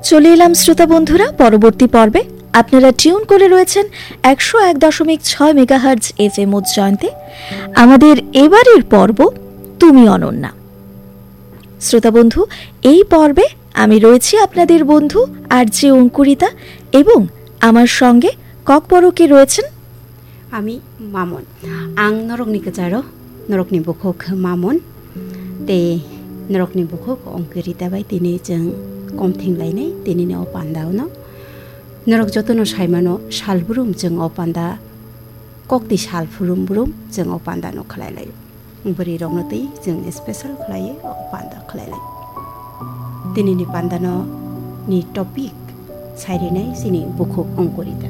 চলে এলাম শ্রোতা বন্ধুরা পরবর্তী পর্বে। আপনারা টিউন করে রয়েছেন 101.6 মেগাহার্জ FM উজ্জয়ন্তে। আমাদের এবারের পর্ব তুমি অনন্যা। শ্রোতা বন্ধু, এই পর্বে আমি রয়েছি আপনাদের বন্ধু আরজে অঙ্কুরিতা এবং আমার সঙ্গে ককবরকে রয়েছেন আমি মামন। आं नरकनि गोजारो नरकनि बुखुक मामन ते नरकनि बुखुक अंकुरिता बाय दिनै जों कमथिंलायनाय दिनैनि अपान्दावनो नरक जतनो सायमानो सालबुरुम जों अपान्दा कक्ति सालफुरुम बुरुम जों अपान्दा न खालायलायो बोरै रंनोतै जों स्पेशल खालायो अपान्दा खालायलायो दिनैनि पान्दानो नि टपिक सायरिनाय सिनि बुखुक अंकुरिता।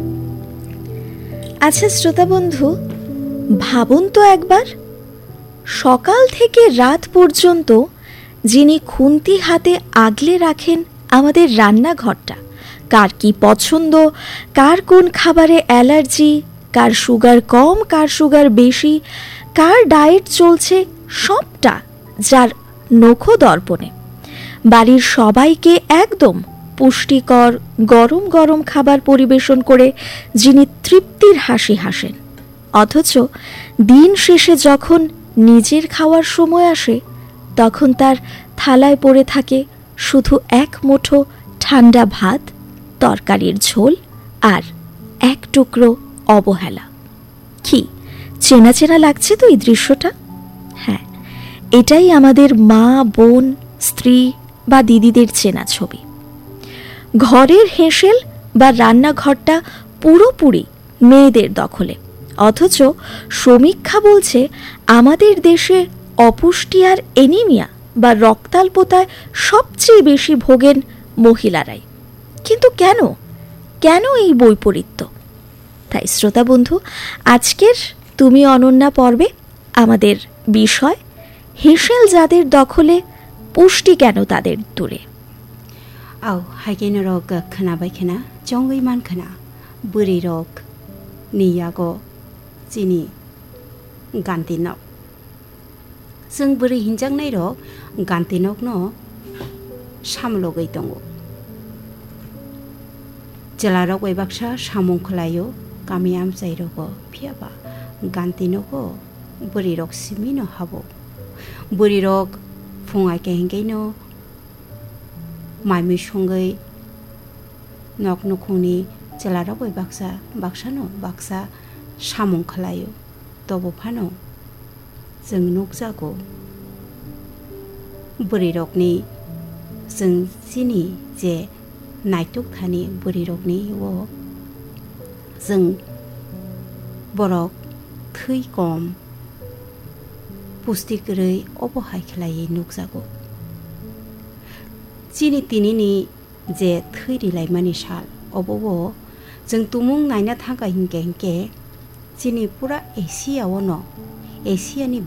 আচ্ছা শ্রোতা বন্ধু, ভাবুন তো একবার, সকাল থেকে রাত পর্যন্ত যিনি খুন্তি হাতে আগলে রাখেন আমাদের রান্নাঘরটা, কার কি পছন্দ, কার কোন খাবারে অ্যালার্জি, কার সুগার কম, কার সুগার বেশি, কার ডায়েট চলছে, সবটা যার নখো দর্পণে। বাড়ির সবাইকে একদম পুষ্টিকর গরম গরম খাবার পরিবেশন করে যিনি তৃপ্তির হাসি হাসেন, অথচ দিন শেষে যখন নিজের খাওয়ার সময় আসে তখন তার থালায় পড়ে থাকে শুধু এক মুঠো ঠান্ডা ভাত, তরকারির ঝোল আর এক টুকরো অবহেলা। কি চেনা চেনা লাগছে তো এই দৃশ্যটা? হ্যাঁ, এটাই আমাদের মা, বোন, স্ত্রী বা দিদিদের চেনা ছবি। ঘরের হেঁসেল বা রান্নাঘরটা পুরোপুরি মেয়েদের দখলে, অথচ সমীক্ষা বলছে আমাদের দেশে অপুষ্টি আর এনিমিয়া বা রক্তাল্পতায় সবচেয়ে বেশি ভোগেন মহিলারাই। কিন্তু কেন কেন এই বৈপরীত্য? তাই শ্রোতা বন্ধু, আজকের তুমি অনন্যা পর্বে আমাদের বিষয় হেঁসেল যাদের দখলে, পুষ্টি কেন তাদের দূরে। औ हाइकेन रग खोनाबाय खोना जंगै मान खोना बोरै रग नियागो जिनि गान्तिनक जों बोरै हिनजांनाय रग गान्तिनक न सामलगै दङ जेला रग वैबाक्सा सामुं खोलायो गामि आमजाय रग फियाबा गान्तिनको बोरै रग सिमिनो हाबो बोरै रग फुङाय केहेंगैनो माइमी संगै नक नखुनि जेलाराव बै बाक्सानो बाक्सा सामुं खालायो तबफानो जों नुक जागौ बोरै रगनि जों जिनि जे नायटक थानि बोरै रगनि वो जों बरक थै कम पुष्टि गैयै अबहाय खालायै नुक जागौ जिनि तिनिनि जे थैरिलायमानि साल अबो जों तुमुं नायना थांगा हिंके हिंके जिनि पुरा एसियाव न एसियानि